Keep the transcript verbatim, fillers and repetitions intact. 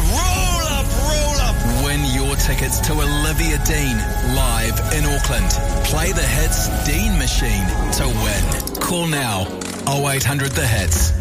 Roll up, roll up. Win your tickets to Olivia Dean live in Auckland. Play the hits Dean Machine to win. Call now oh eight hundred the hits.